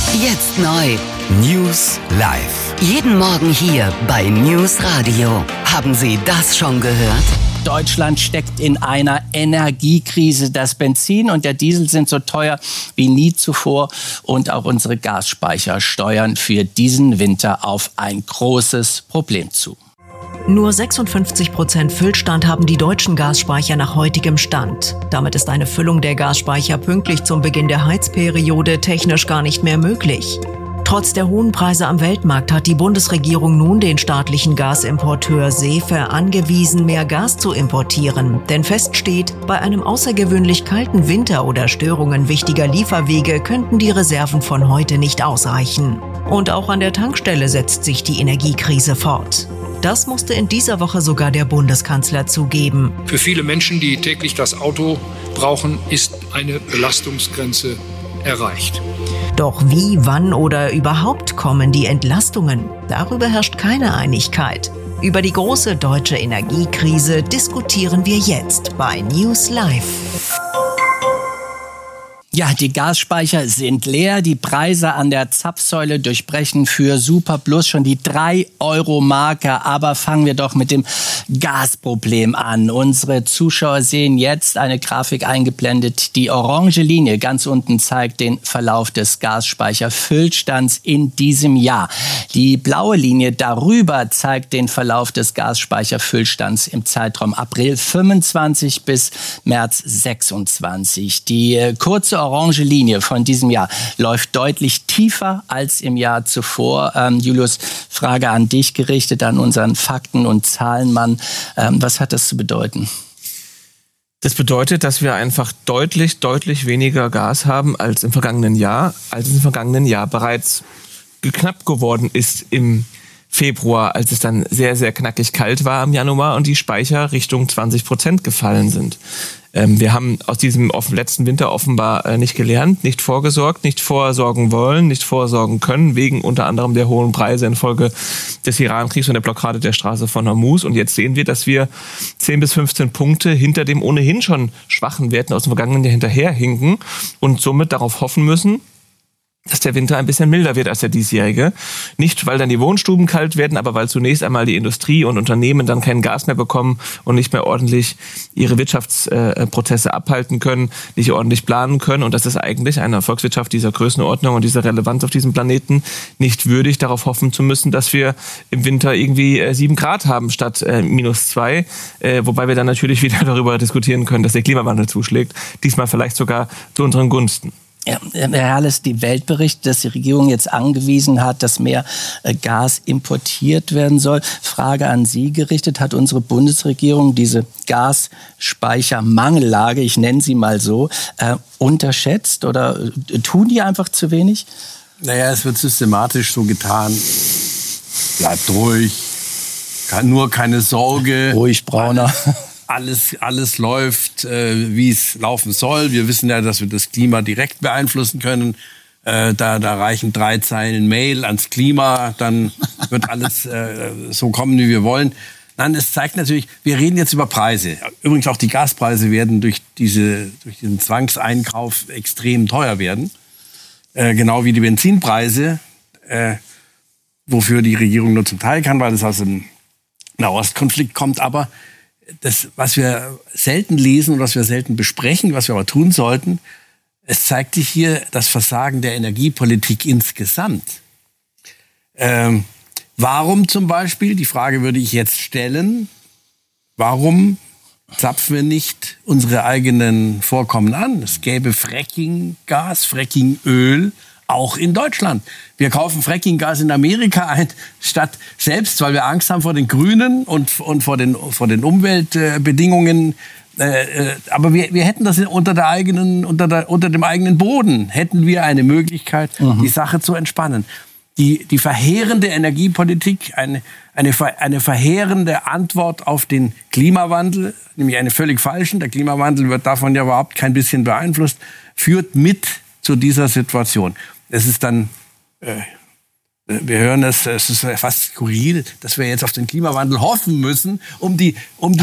Jetzt neu. News live. Jeden Morgen hier bei News Radio. Haben Sie das schon gehört? Deutschland steckt in einer Energiekrise. Das Benzin und der Diesel sind so teuer wie nie zuvor. Und auch unsere Gasspeicher steuern für diesen Winter auf ein großes Problem zu. Nur 56% Füllstand haben die deutschen Gasspeicher nach heutigem Stand. Damit ist eine Füllung der Gasspeicher pünktlich zum Beginn der Heizperiode technisch gar nicht mehr möglich. Trotz der hohen Preise am Weltmarkt hat die Bundesregierung nun den staatlichen Gasimporteur SEFE angewiesen, mehr Gas zu importieren. Denn fest steht, bei einem außergewöhnlich kalten Winter oder Störungen wichtiger Lieferwege könnten die Reserven von heute nicht ausreichen. Und auch an der Tankstelle setzt sich die Energiekrise fort. Das musste in dieser Woche sogar der Bundeskanzler zugeben. Für viele Menschen, die täglich das Auto brauchen, ist eine Belastungsgrenze erreicht. Doch wie, wann oder überhaupt kommen die Entlastungen? Darüber herrscht keine Einigkeit. Über die große deutsche Energiekrise diskutieren wir jetzt bei News Live. Ja, die Gasspeicher sind leer. Die Preise an der Zapfsäule durchbrechen für Superplus schon die 3-Euro-Marke. Aber fangen wir doch mit dem Gasproblem an. Unsere Zuschauer sehen jetzt eine Grafik eingeblendet. Die orange Linie ganz unten zeigt den Verlauf des Gasspeicherfüllstands in diesem Jahr. Die blaue Linie darüber zeigt den Verlauf des Gasspeicherfüllstands im Zeitraum April 25 bis März 26. Die kurze orange Linie von diesem Jahr läuft deutlich tiefer als im Jahr zuvor. Julius, Frage an dich gerichtet, an unseren Fakten- und Zahlenmann. Was hat das zu bedeuten? Das bedeutet, dass wir einfach deutlich weniger Gas haben als im vergangenen Jahr, bereits knapp geworden ist im Februar, als es dann sehr, sehr knackig kalt war im Januar und die Speicher Richtung 20% gefallen sind. Wir haben aus diesem letzten Winter offenbar nicht gelernt, nicht vorgesorgt, nicht vorsorgen wollen, nicht vorsorgen können, wegen unter anderem der hohen Preise infolge des Iran-Kriegs und der Blockade der Straße von Hormuz. Und jetzt sehen wir, dass wir 10 bis 15 Punkte hinter dem ohnehin schon schwachen Werten aus dem vergangenen Jahr hinterherhinken und somit darauf hoffen müssen, dass der Winter ein bisschen milder wird als der diesjährige. Nicht, weil dann die Wohnstuben kalt werden, aber weil zunächst einmal die Industrie und Unternehmen dann kein Gas mehr bekommen und nicht mehr ordentlich ihre Wirtschaftsprozesse abhalten können, nicht ordentlich planen können. Und das ist eigentlich einer Volkswirtschaft dieser Größenordnung und dieser Relevanz auf diesem Planeten nicht würdig, darauf hoffen zu müssen, dass wir im Winter irgendwie 7 Grad haben statt -2. Wobei wir dann natürlich wieder darüber diskutieren können, dass der Klimawandel zuschlägt. Diesmal vielleicht sogar zu unseren Gunsten. Ja, Herr Herles, die Welt berichtet, dass die Regierung jetzt angewiesen hat, dass mehr Gas importiert werden soll. Frage an Sie gerichtet, hat unsere Bundesregierung diese Gasspeichermangellage, ich nenne sie mal so, unterschätzt oder tun die einfach zu wenig? Naja, es wird systematisch so getan, bleibt ruhig, nur keine Sorge. Ruhig, Brauner. Alles läuft, wie es laufen soll. Wir wissen ja, dass wir das Klima direkt beeinflussen können. Da reichen 3 Zeilen Mail ans Klima, dann wird alles so kommen, wie wir wollen. Nein, es zeigt natürlich, wir reden jetzt über Preise. Übrigens auch die Gaspreise werden durch diesen Zwangseinkauf extrem teuer werden. Genau wie die Benzinpreise, wofür die Regierung nur zum Teil kann, weil es aus dem Nahostkonflikt kommt. Aber das, was wir selten lesen und was wir selten besprechen, was wir aber tun sollten, es zeigt sich hier das Versagen der Energiepolitik insgesamt. Warum zum Beispiel, die Frage würde ich jetzt stellen, warum zapfen wir nicht unsere eigenen Vorkommen an? Es gäbe Fracking-Gas, Fracking-Öl, auch in Deutschland. Wir kaufen Fracking-Gas in Amerika ein, statt selbst, weil wir Angst haben vor den Grünen und vor den Umweltbedingungen. Aber wir hätten das unter dem eigenen Boden, hätten wir eine Möglichkeit, die Sache zu entspannen. Die verheerende Energiepolitik, eine verheerende Antwort auf den Klimawandel, nämlich eine völlig falschen, der Klimawandel wird davon ja überhaupt kein bisschen beeinflusst, führt mit zu dieser Situation. Es ist dann Wir hören es ist fast skurril, dass wir jetzt auf den Klimawandel hoffen müssen, um die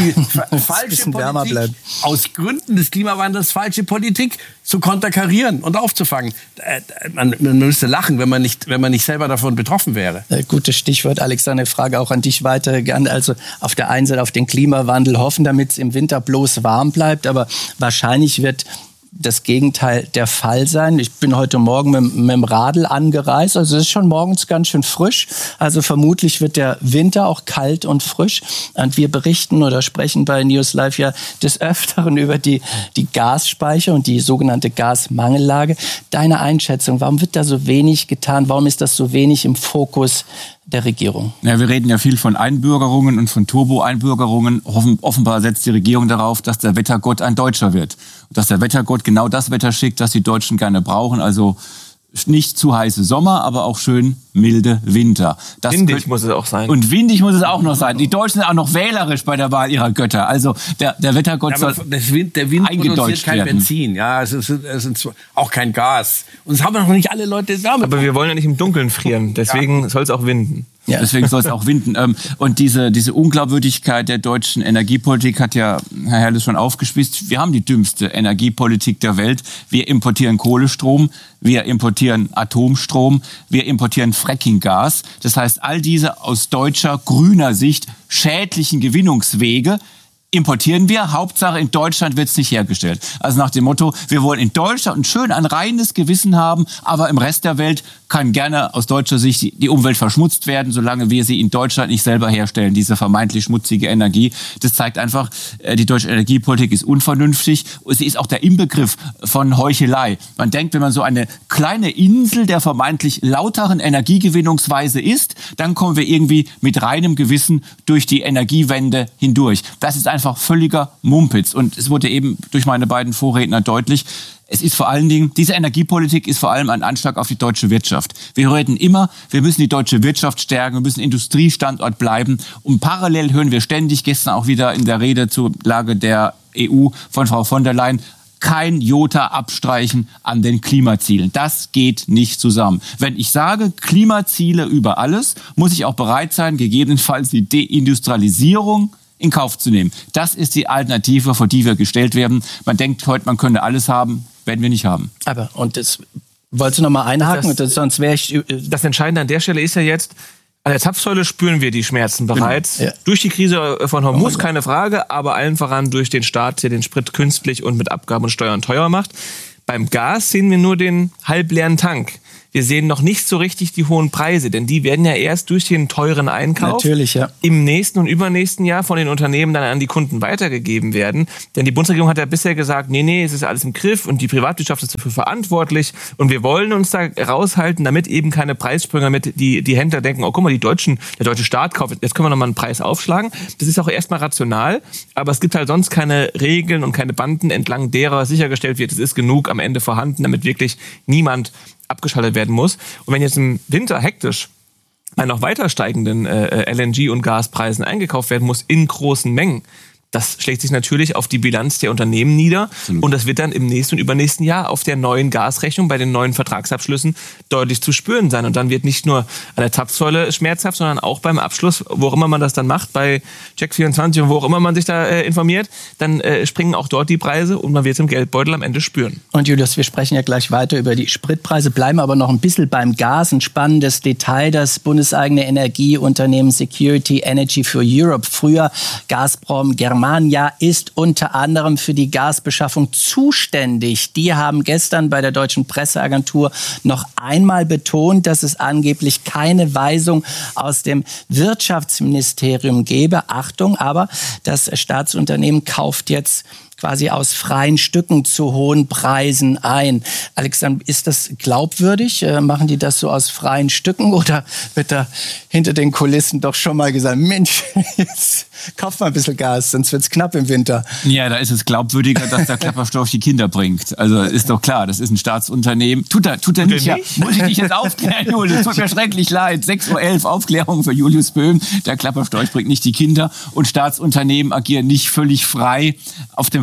falsche Politik, aus Gründen des Klimawandels falsche Politik zu konterkarieren und aufzufangen. Man müsste lachen, wenn man nicht selber davon betroffen wäre. Gutes Stichwort, Alexander, Frage auch an dich weiter. Also auf der einen Seite auf den Klimawandel hoffen, damit es im Winter bloß warm bleibt, aber wahrscheinlich wird das Gegenteil der Fall sein. Ich bin heute Morgen mit dem Radl angereist, also es ist schon morgens ganz schön frisch. Also vermutlich wird der Winter auch kalt und frisch. Und wir berichten oder sprechen bei News Live ja des Öfteren über die Gasspeicher und die sogenannte Gasmangellage. Deine Einschätzung, warum wird da so wenig getan? Warum ist das so wenig im Fokus der Regierung? Ja, wir reden ja viel von Einbürgerungen und von Turbo-Einbürgerungen. Offenbar setzt die Regierung darauf, dass der Wettergott ein Deutscher wird. Dass der Wettergott genau das Wetter schickt, das die Deutschen gerne brauchen. Also nicht zu heiße Sommer, aber auch schön milde Winter. Windig muss es auch sein. Und windig muss es auch noch sein. Die Deutschen sind auch noch wählerisch bei der Wahl ihrer Götter. Also der Wettergott soll der Wind produziert kein Benzin. Ja, es ist auch kein Gas. Und das haben noch nicht alle Leute damit. Aber wir wollen ja nicht im Dunkeln frieren. Deswegen soll es auch winden. Ja. Deswegen soll es auch winden. Und diese Unglaubwürdigkeit der deutschen Energiepolitik hat ja Herr Herrles schon aufgespießt. Wir haben die dümmste Energiepolitik der Welt. Wir importieren Kohlestrom, wir importieren Atomstrom, wir importieren Frackinggas. Das heißt, all diese aus deutscher, grüner Sicht schädlichen Gewinnungswege importieren wir. Hauptsache in Deutschland wird es nicht hergestellt. Also nach dem Motto, wir wollen in Deutschland schön ein reines Gewissen haben, aber im Rest der Welt kann gerne aus deutscher Sicht die Umwelt verschmutzt werden, solange wir sie in Deutschland nicht selber herstellen, diese vermeintlich schmutzige Energie. Das zeigt einfach, die deutsche Energiepolitik ist unvernünftig. Sie ist auch der Inbegriff von Heuchelei. Man denkt, wenn man so eine kleine Insel der vermeintlich lauteren Energiegewinnungsweise ist, dann kommen wir irgendwie mit reinem Gewissen durch die Energiewende hindurch. Das ist einfach völliger Mumpitz. Und es wurde eben durch meine beiden Vorredner deutlich, es ist vor allen Dingen, diese Energiepolitik ist vor allem ein Anschlag auf die deutsche Wirtschaft. Wir reden immer, wir müssen die deutsche Wirtschaft stärken, wir müssen Industriestandort bleiben. Und parallel hören wir ständig, gestern auch wieder in der Rede zur Lage der EU von Frau von der Leyen, kein Jota abstreichen an den Klimazielen. Das geht nicht zusammen. Wenn ich sage Klimaziele über alles, muss ich auch bereit sein, gegebenenfalls die Deindustrialisierung in Kauf zu nehmen. Das ist die Alternative, vor die wir gestellt werden. Man denkt heute, man könne alles haben, werden wir nicht haben. Aber, und das wolltest du noch mal einhaken? Sonst wäre ich... Das Entscheidende an der Stelle ist ja jetzt, an der Zapfsäule spüren wir die Schmerzen bereits. Ja. Durch die Krise von Hormuz, keine Frage, aber allen voran durch den Staat, der den Sprit künstlich und mit Abgaben und Steuern teuer macht. Beim Gas sehen wir nur den halbleeren Tank. Wir sehen noch nicht so richtig die hohen Preise, denn die werden ja erst durch den teuren Einkauf im nächsten und übernächsten Jahr von den Unternehmen dann an die Kunden weitergegeben werden. Denn die Bundesregierung hat ja bisher gesagt, nee, es ist alles im Griff und die Privatwirtschaft ist dafür verantwortlich und wir wollen uns da raushalten, damit eben keine Preissprünge, damit die Händler denken, oh guck mal, der deutsche Staat kauft, jetzt können wir nochmal einen Preis aufschlagen. Das ist auch erstmal rational, aber es gibt halt sonst keine Regeln und keine Banden, entlang derer sichergestellt wird, es ist genug am Ende vorhanden, damit wirklich niemand abgeschaltet werden muss. Und wenn jetzt im Winter hektisch bei noch weiter steigenden LNG- und Gaspreisen eingekauft werden muss in großen Mengen, das schlägt sich natürlich auf die Bilanz der Unternehmen nieder. Und das wird dann im nächsten und übernächsten Jahr auf der neuen Gasrechnung bei den neuen Vertragsabschlüssen deutlich zu spüren sein. Und dann wird nicht nur an der Zapfsäule schmerzhaft, sondern auch beim Abschluss, wo auch immer man das dann macht, bei Check24 und wo auch immer man sich da informiert, dann springen auch dort die Preise und man wird es im Geldbeutel am Ende spüren. Und Julius, wir sprechen ja gleich weiter über die Spritpreise, bleiben aber noch ein bisschen beim Gas. Ein spannendes Detail, das bundeseigene Energieunternehmen Security Energy for Europe, früher Gazprom Germania, ist unter anderem für die Gasbeschaffung zuständig. Die haben gestern bei der deutschen Presseagentur noch einmal betont, dass es angeblich keine Weisung aus dem Wirtschaftsministerium gebe. Achtung, aber das Staatsunternehmen kauft jetzt quasi aus freien Stücken zu hohen Preisen ein. Alexander, ist das glaubwürdig? Machen die das so aus freien Stücken oder wird da hinter den Kulissen doch schon mal gesagt, Mensch, jetzt kauft mal ein bisschen Gas, sonst wird's knapp im Winter. Ja, da ist es glaubwürdiger, dass der Klapperstoff die Kinder bringt. Also ist doch klar, das ist ein Staatsunternehmen. Tut er nicht? Ja, muss ich dich jetzt aufklären, Julius? Tut mir schrecklich leid. 6:11 Uhr Aufklärung für Julius Böhm. Der Klapperstorch bringt nicht die Kinder und Staatsunternehmen agieren nicht völlig frei auf dem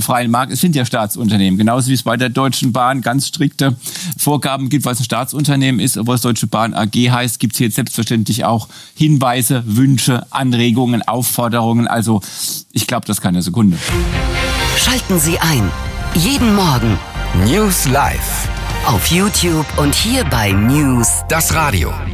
freien Markt, es sind ja Staatsunternehmen. Genauso wie es bei der Deutschen Bahn ganz strikte Vorgaben gibt, was ein Staatsunternehmen ist, obwohl es Deutsche Bahn AG heißt, gibt es hier selbstverständlich auch Hinweise, Wünsche, Anregungen, Aufforderungen. Also ich glaube das keine Sekunde. Schalten Sie ein. Jeden Morgen. News Live. Auf YouTube und hier bei News. Das Radio.